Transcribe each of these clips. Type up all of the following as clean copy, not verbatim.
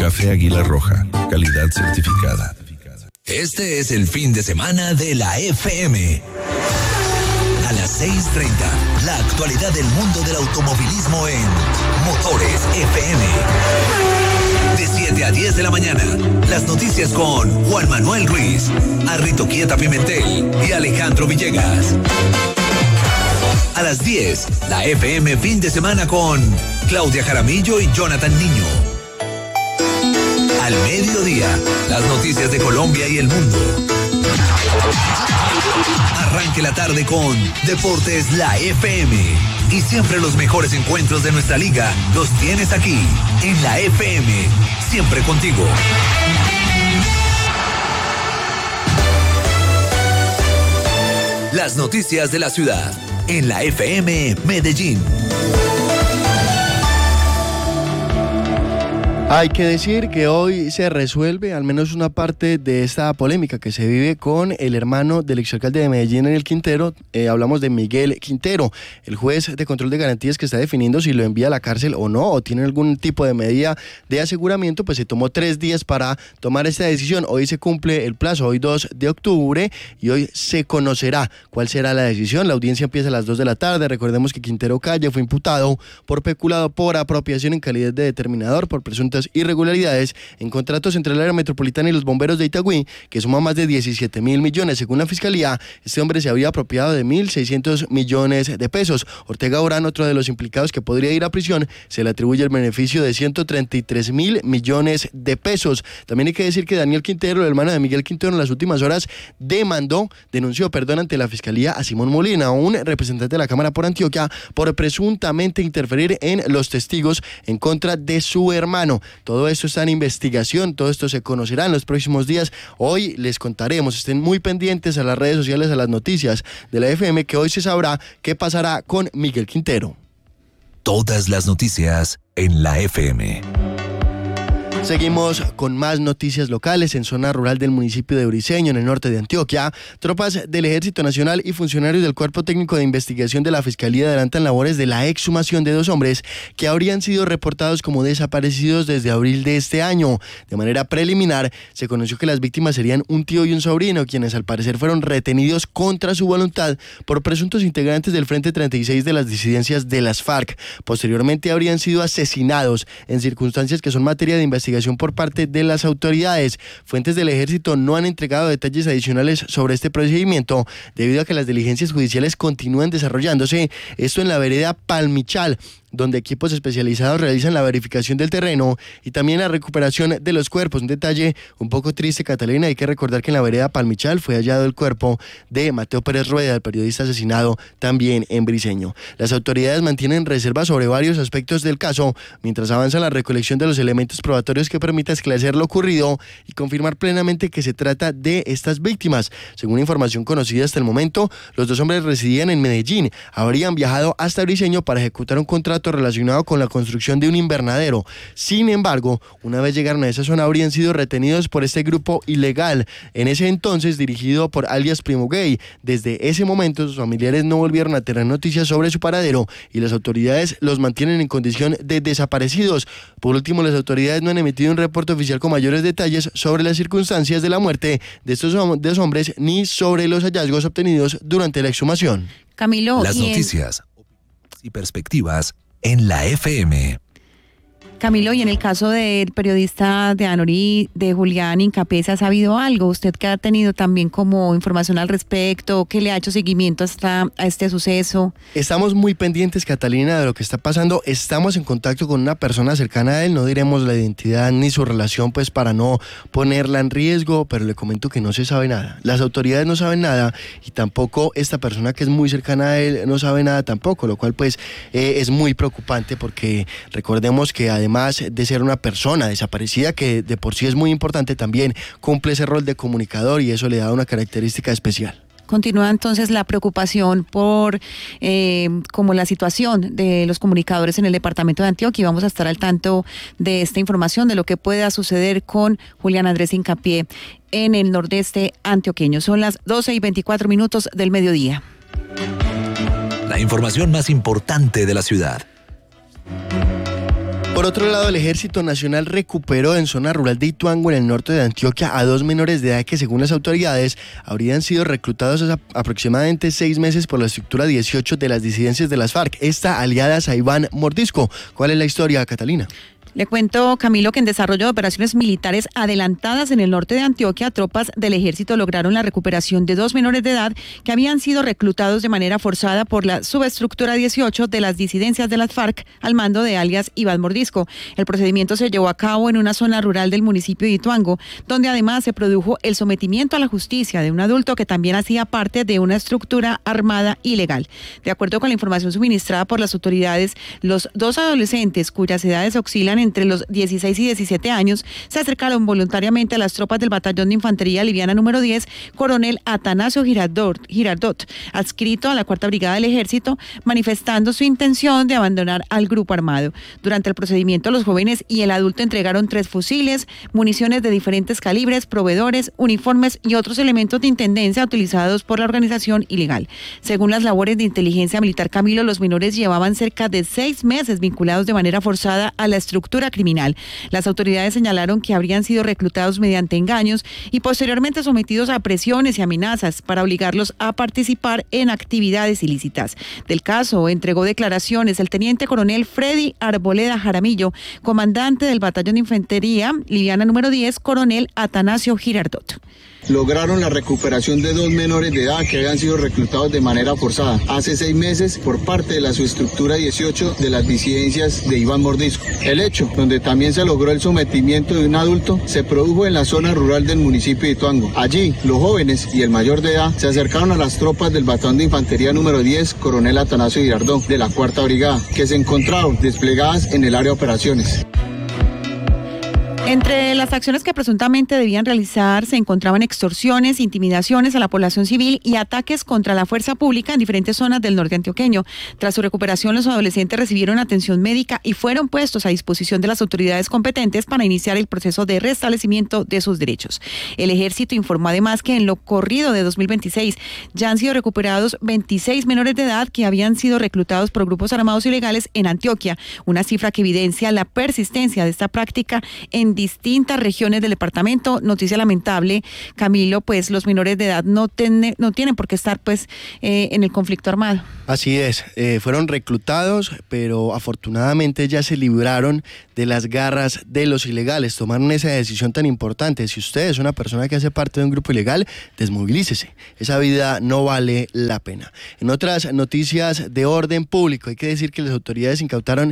Café Águila Roja, calidad certificada. Este es el fin de semana de la FM. A las 6:30, la actualidad del mundo del automovilismo en Motores FM. De 7 a 10 de la mañana, las noticias con Juan Manuel Ruiz, Arrito Quieta Pimentel y Alejandro Villegas. A las 10, la FM fin de semana con Claudia Jaramillo y Jonathan Niño. Al mediodía, las noticias de Colombia y el mundo. Arranque la tarde con Deportes La FM. Y siempre los mejores encuentros de nuestra liga los tienes aquí, en la FM. Siempre contigo. Las noticias de la ciudad, en la FM Medellín. Hay que decir que hoy se resuelve al menos una parte de esta polémica que se vive con el hermano del exalcalde de Medellín en el Quintero. Hablamos de Miguel Quintero, el juez de control de garantías que está definiendo si lo envía a la cárcel o no, o tiene algún tipo de medida de aseguramiento. Pues se tomó 3 días para tomar esta decisión. Hoy se cumple el plazo, hoy 2 de octubre, y hoy se conocerá cuál será la decisión. La audiencia empieza a las 2 de la tarde. Recordemos que Quintero Calle fue imputado por peculado por apropiación en calidad de determinador por presuntas irregularidades en contratos entre el área metropolitana y los bomberos de Itagüí, que suma más de 17.000 millones. Según la fiscalía, este hombre se había apropiado de 1.600 millones de pesos. Ortega Urán, otro de los implicados que podría ir a prisión, se le atribuye el beneficio de 133.000 millones de pesos. También hay que decir que Daniel Quintero, el hermano de Miguel Quintero, en las últimas horas denunció ante la fiscalía a Simón Molina, un representante de la Cámara por Antioquia, por presuntamente interferir en los testigos en contra de su hermano. Todo esto está en investigación, todo esto se conocerá en los próximos días. Hoy les contaremos, estén muy pendientes a las redes sociales, a las noticias de la FM, que hoy se sabrá qué pasará con Miguel Quintero. Todas las noticias en la FM. Seguimos con más noticias locales. En zona rural del municipio de Briceño, en el norte de Antioquia, tropas del Ejército Nacional y funcionarios del Cuerpo Técnico de Investigación de la Fiscalía adelantan labores de la exhumación de 2 hombres que habrían sido reportados como desaparecidos desde abril de este año. De manera preliminar, se conoció que las víctimas serían un tío y un sobrino, quienes al parecer fueron retenidos contra su voluntad por presuntos integrantes del Frente 36 de las disidencias de las FARC. Posteriormente habrían sido asesinados en circunstancias que son materia de investigación por parte de las autoridades. Fuentes del Ejército no han entregado detalles adicionales sobre este procedimiento debido a que las diligencias judiciales continúan desarrollándose. Esto en la vereda Palmichal, donde equipos especializados realizan la verificación del terreno y también la recuperación de los cuerpos. Un detalle un poco triste, Catalina, hay que recordar que en la vereda Palmichal fue hallado el cuerpo de Mateo Pérez Rueda, el periodista asesinado también en Briceño. Las autoridades mantienen reservas sobre varios aspectos del caso, mientras avanza la recolección de los elementos probatorios que permita esclarecer lo ocurrido y confirmar plenamente que se trata de estas víctimas. Según información conocida hasta el momento, los 2 hombres residían en Medellín, habrían viajado hasta Briceño para ejecutar un contrato relacionado con la construcción de un invernadero. Sin embargo, una vez llegaron a esa zona, habrían sido retenidos por este grupo ilegal, en ese entonces dirigido por alias Primo Gay. Desde ese momento, sus familiares no volvieron a tener noticias sobre su paradero y las autoridades los mantienen en condición de desaparecidos. Por último, las autoridades no han emitido un reporte oficial con mayores detalles sobre las circunstancias de la muerte de estos 2 hombres ni sobre los hallazgos obtenidos durante la exhumación. Camilo, las noticias y perspectivas en la FM. Camilo, y en el caso del periodista de Anorí, de Julián Incapé, ¿ha sabido algo? ¿Usted que ha tenido también como información al respecto? ¿Qué le ha hecho seguimiento a este suceso? Estamos muy pendientes, Catalina, de lo que está pasando. Estamos en contacto con una persona cercana a él. No diremos la identidad ni su relación, pues para no ponerla en riesgo, pero le comento que no se sabe nada. Las autoridades no saben nada y tampoco esta persona que es muy cercana a él no sabe nada tampoco, lo cual pues es muy preocupante porque recordemos que además de ser una persona desaparecida, que de por sí es muy importante, también cumple ese rol de comunicador y eso le da una característica especial. Continúa entonces la preocupación por como la situación de los comunicadores en el departamento de Antioquia, y vamos a estar al tanto de esta información, de lo que pueda suceder con Julián Andrés Hincapié en el nordeste antioqueño. Son las 12:24 del mediodía. La información más importante de la ciudad. Por otro lado, el Ejército Nacional recuperó en zona rural de Ituango, en el norte de Antioquia, a 2 menores de edad que, según las autoridades, habrían sido reclutados hace aproximadamente 6 meses por la estructura 18 de las disidencias de las FARC, aliadas a Iván Mordisco. ¿Cuál es la historia, Catalina? Le cuento, Camilo, que en desarrollo de operaciones militares adelantadas en el norte de Antioquia, tropas del ejército lograron la recuperación de 2 menores de edad que habían sido reclutados de manera forzada por la subestructura 18 de las disidencias de las FARC al mando de alias Iván Mordisco. El procedimiento se llevó a cabo en una zona rural del municipio de Ituango, donde además se produjo el sometimiento a la justicia de un adulto que también hacía parte de una estructura armada ilegal. De acuerdo con la información suministrada por las autoridades, los 2 adolescentes, cuyas edades oscilan entre los 16 y 17 años, se acercaron voluntariamente a las tropas del Batallón de Infantería Liviana número 10, coronel Atanasio Girardot, adscrito a la 4ª Brigada del Ejército, manifestando su intención de abandonar al grupo armado. Durante el procedimiento, los jóvenes y el adulto entregaron 3 fusiles, municiones de diferentes calibres, proveedores, uniformes y otros elementos de intendencia utilizados por la organización ilegal. Según las labores de inteligencia militar, Camilo, los menores llevaban cerca de 6 meses vinculados de manera forzada a la estructura criminal. Las autoridades señalaron que habrían sido reclutados mediante engaños y posteriormente sometidos a presiones y amenazas para obligarlos a participar en actividades ilícitas. Del caso entregó declaraciones el teniente coronel Freddy Arboleda Jaramillo, comandante del Batallón de Infantería Liviana número 10, coronel Atanasio Girardot. Lograron la recuperación de 2 menores de edad que habían sido reclutados de manera forzada hace 6 meses por parte de la subestructura 18 de las disidencias de Iván Mordisco. El hecho, donde también se logró el sometimiento de un adulto, se produjo en la zona rural del municipio de Ituango. Allí, los jóvenes y el mayor de edad se acercaron a las tropas del Batallón de Infantería número 10, coronel Atanasio Girardot, de la 4ª Brigada, que se encontraban desplegadas en el área de operaciones. Entre las acciones que presuntamente debían realizar se encontraban extorsiones, intimidaciones a la población civil y ataques contra la fuerza pública en diferentes zonas del norte antioqueño. Tras su recuperación, los adolescentes recibieron atención médica y fueron puestos a disposición de las autoridades competentes para iniciar el proceso de restablecimiento de sus derechos. El ejército informó además que en lo corrido de 2026 ya han sido recuperados 26 menores de edad que habían sido reclutados por grupos armados ilegales en Antioquia, una cifra que evidencia la persistencia de esta práctica en distintas regiones del departamento. Noticia lamentable, Camilo, pues los menores de edad no tienen por qué estar en el conflicto armado. Así es, fueron reclutados, pero afortunadamente ya se libraron de las garras de los ilegales. Tomaron esa decisión tan importante. Si usted es una persona que hace parte de un grupo ilegal, desmovilícese. Esa vida no vale la pena. En otras noticias de orden público, hay que decir que las autoridades incautaron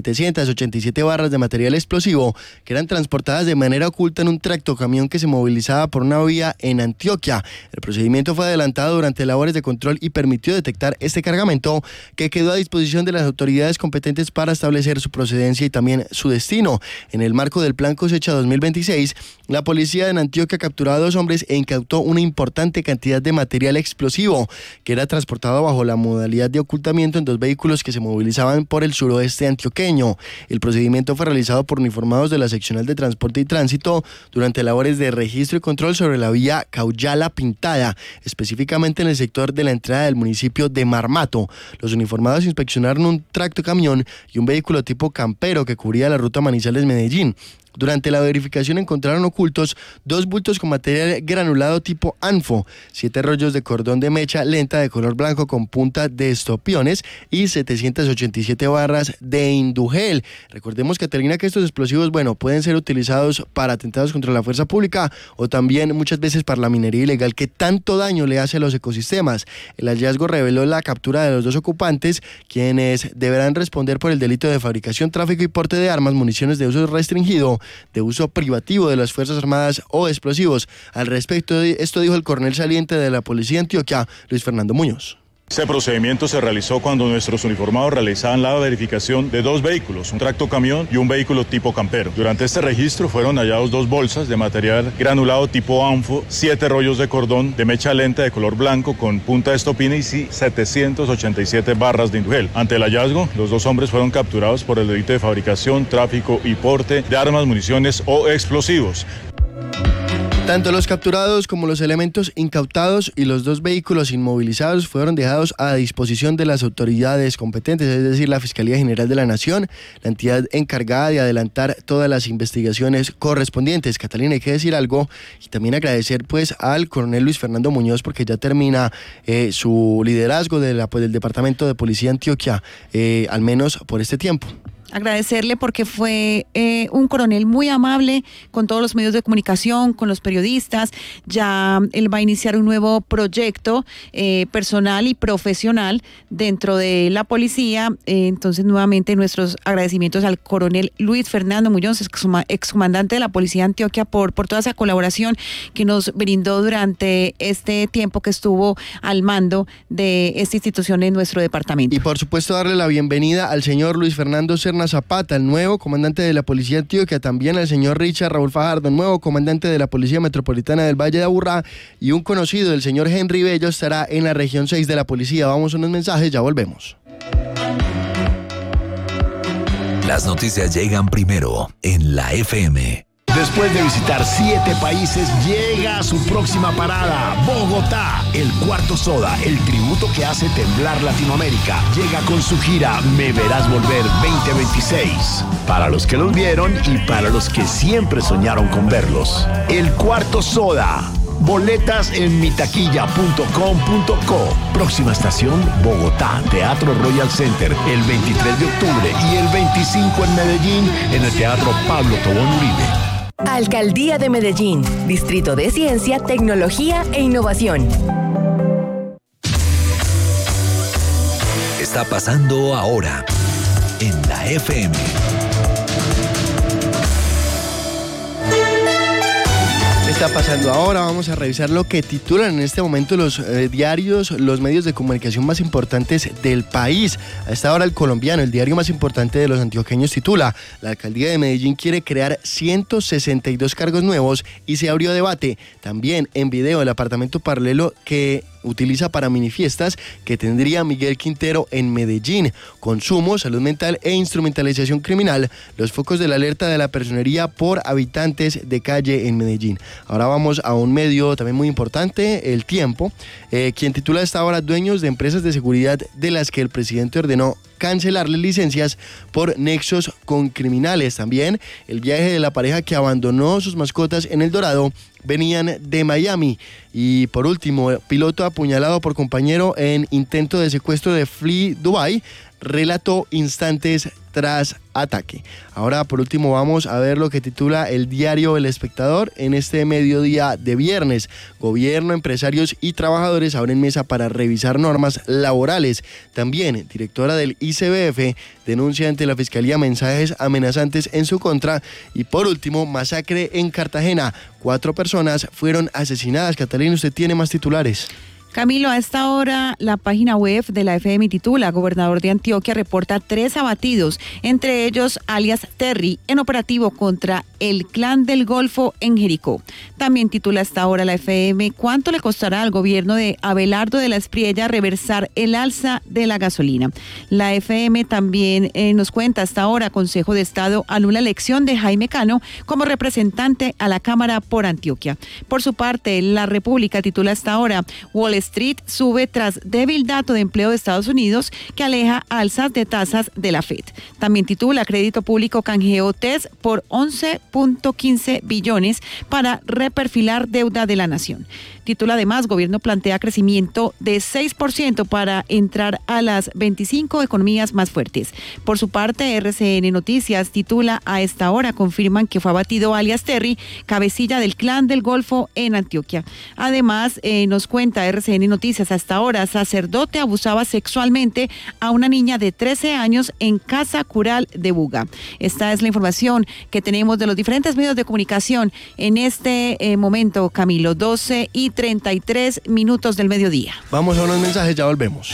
787 barras de material explosivo que eran transportadas de manera oculta en un tractocamión que se movilizaba por una vía en Antioquia. El procedimiento fue adelantado durante labores de control y permitió detectar este cargamento, que quedó a disposición de las autoridades competentes para establecer su procedencia y también su destino. En el marco del Plan Cosecha 2026, la policía en Antioquia capturó a 2 hombres e incautó una importante cantidad de material explosivo que era transportado bajo la modalidad de ocultamiento en 2 vehículos que se movilizaban por el suroeste antioqueño. El procedimiento fue realizado por uniformados de la seccional de Transporte y Tránsito durante labores de registro y control sobre la vía Cauyala-Pintada, específicamente en el sector de la entrada del municipio de Marmato. Los uniformados inspeccionaron un tractocamión y un vehículo tipo campero que cubría la ruta Manizales-Medellín. Durante la verificación encontraron ocultos 2 bultos con material granulado tipo ANFO, 7 rollos de cordón de mecha lenta de color blanco con punta de estopiones y 787 barras de indugel. Recordemos, Catalina, que estos explosivos, pueden ser utilizados para atentados contra la fuerza pública o también muchas veces para la minería ilegal que tanto daño le hace a los ecosistemas. El hallazgo reveló la captura de los 2 ocupantes, quienes deberán responder por el delito de fabricación, tráfico y porte de armas, municiones de uso restringido, de uso privativo de las Fuerzas Armadas o explosivos. Al respecto de esto dijo el coronel saliente de la Policía de Antioquia, Luis Fernando Muñoz. Este procedimiento se realizó cuando nuestros uniformados realizaban la verificación de 2 vehículos, un tractocamión y un vehículo tipo campero. Durante este registro fueron hallados 2 bolsas de material granulado tipo ANFO, 7 rollos de cordón de mecha lenta de color blanco con punta de estopina y 787 barras de indugel. Ante el hallazgo, los 2 hombres fueron capturados por el delito de fabricación, tráfico y porte de armas, municiones o explosivos. Tanto los capturados como los elementos incautados y los 2 vehículos inmovilizados fueron dejados a disposición de las autoridades competentes, es decir, la Fiscalía General de la Nación, la entidad encargada de adelantar todas las investigaciones correspondientes. Catalina, hay que decir algo y también agradecer pues al coronel Luis Fernando Muñoz, porque ya termina su liderazgo del Departamento de Policía de Antioquia, al menos por este tiempo. Agradecerle porque fue un coronel muy amable con todos los medios de comunicación, con los periodistas. Ya él va a iniciar un nuevo proyecto personal y profesional dentro de la policía. Entonces, nuevamente, nuestros agradecimientos al coronel Luis Fernando Muñoz, excomandante de la Policía de Antioquia, por toda esa colaboración que nos brindó durante este tiempo que estuvo al mando de esta institución en nuestro departamento. Y por supuesto, darle la bienvenida al señor Luis Fernando Serna Zapata, el nuevo comandante de la Policía de Antioquia, también al señor Richard Raúl Fajardo, nuevo comandante de la Policía Metropolitana del Valle de Aburrá, y un conocido, el señor Henry Bello, estará en la región 6 de la policía. Vamos a unos mensajes, ya volvemos. Las noticias llegan primero en la FM. Después de visitar 7 países, llega a su próxima parada, Bogotá. El Cuarto Soda, el tributo que hace temblar Latinoamérica, llega con su gira Me Verás Volver 2026. Para los que los vieron y para los que siempre soñaron con verlos. El Cuarto Soda. Boletas en mitaquilla.com.co. Próxima estación, Bogotá, Teatro Royal Center, el 23 de octubre y el 25 en Medellín, en el Teatro Pablo Tobón Uribe. Alcaldía de Medellín, Distrito de Ciencia, Tecnología e Innovación. Está pasando ahora en la FM. Está pasando ahora, vamos a revisar lo que titulan en este momento los diarios, los medios de comunicación más importantes del país. A esta hora El Colombiano, el diario más importante de los antioqueños, titula: la alcaldía de Medellín quiere crear 162 cargos nuevos y se abrió debate. También en video el apartamento paralelo que utiliza para minifiestas que tendría Miguel Quintero en Medellín. Consumo, salud mental e instrumentalización criminal, los focos de la alerta de la personería por habitantes de calle en Medellín. Ahora vamos a un medio también muy importante, El Tiempo, quien titula a esta hora: dueños de empresas de seguridad de las que el presidente ordenó cancelarles licencias por nexos con criminales. También el viaje de la pareja que abandonó sus mascotas en El Dorado, venían de Miami. Y por último, piloto apuñalado por compañero en intento de secuestro de Fly Dubai, relató instantes tras ataque. Ahora, por último, vamos a ver lo que titula el diario El Espectador en este mediodía de viernes. Gobierno, empresarios y trabajadores abren mesa para revisar normas laborales. También, directora del ICBF denuncia ante la Fiscalía mensajes amenazantes en su contra. Y por último, masacre en Cartagena. 4 personas fueron asesinadas. Catalina, usted tiene más titulares. Camilo, a esta hora la página web de la FM titula: gobernador de Antioquia reporta 3 abatidos, entre ellos alias Terry, en operativo contra el Clan del Golfo en Jericó. También titula a esta hora la FM: ¿cuánto le costará al gobierno de Abelardo de la Espriella reversar el alza de la gasolina? La FM también nos cuenta a esta hora: Consejo de Estado anula elección de Jaime Cano como representante a la Cámara por Antioquia. Por su parte, La República titula a esta hora: Wall Street sube tras débil dato de empleo de Estados Unidos que aleja alzas de tasas de la Fed. También titula: Crédito Público canjeó TES por 11.15 billones para reperfilar deuda de la nación. Titula además: Gobierno plantea crecimiento de 6% para entrar a las 25 economías más fuertes. Por su parte, RCN Noticias titula a esta hora: confirman que fue abatido alias Terry, cabecilla del Clan del Golfo en Antioquia. Además, nos cuenta RCN Noticias hasta ahora: sacerdote abusaba sexualmente a una niña de 13 años en Casa Cural de Buga. Esta es la información que tenemos de los diferentes medios de comunicación en este momento, Camilo. 12:33 del mediodía. Vamos a unos mensajes, ya volvemos.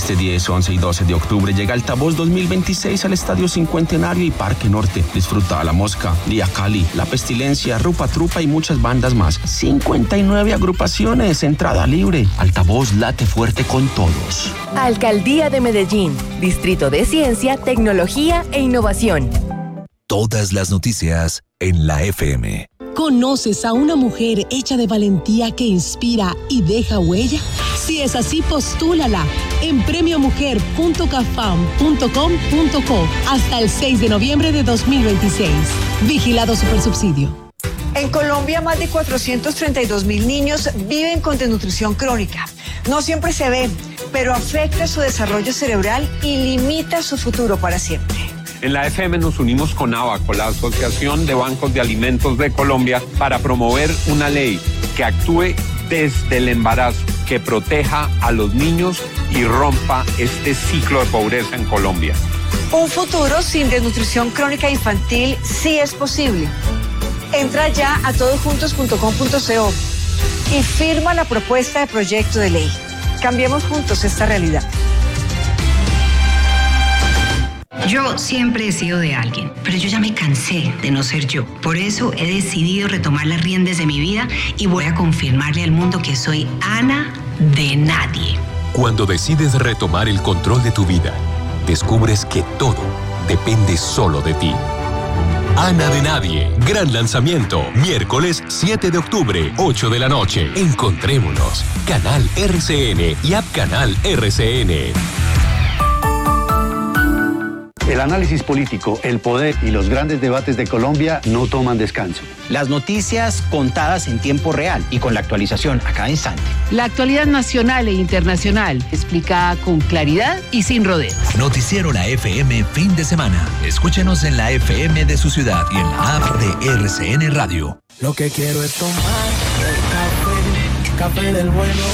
Este 10, 11 y 12 de octubre llega Altavoz 2026 al Estadio Cincuentenario y Parque Norte. Disfruta La Mosca, Día Cali, La Pestilencia, Rupa Trupa y muchas bandas más. 59 agrupaciones, entrada libre. Altavoz late fuerte con todos. Alcaldía de Medellín, Distrito de Ciencia, Tecnología e Innovación. Todas las noticias en la FM. ¿Conoces a una mujer hecha de valentía que inspira y deja huella? Si es así, postúlala en premiomujer.cafam.com.co hasta el 6 de noviembre de 2026. Vigilado Supersubsidio. En Colombia, más de 432.000 niños viven con desnutrición crónica. No siempre se ve, pero afecta su desarrollo cerebral y limita su futuro para siempre. En la FM nos unimos con ABACO, la Asociación de Bancos de Alimentos de Colombia, para promover una ley que actúe desde el embarazo, que proteja a los niños y rompa este ciclo de pobreza en Colombia. Un futuro sin desnutrición crónica infantil sí es posible. Entra ya a todosjuntos.com.co y firma la propuesta de proyecto de ley. Cambiemos juntos esta realidad. Yo siempre he sido de alguien, pero yo ya me cansé de no ser yo. Por eso he decidido retomar las riendas de mi vida y voy a confirmarle al mundo que soy Ana de nadie. Cuando decides retomar el control de tu vida, descubres que todo depende solo de ti. Ana de Nadie, gran lanzamiento, miércoles 7 de octubre, 8 de la noche. Encontrémonos. Canal RCN y App Canal RCN. El análisis político, el poder y los grandes debates de Colombia no toman descanso. Las noticias contadas en tiempo real y con la actualización a cada instante. La actualidad nacional e internacional, explicada con claridad y sin rodeos. Noticiero La FM fin de semana. Escúchenos en la FM de su ciudad y en la app de RCN Radio. Lo que quiero es tomar café del bueno.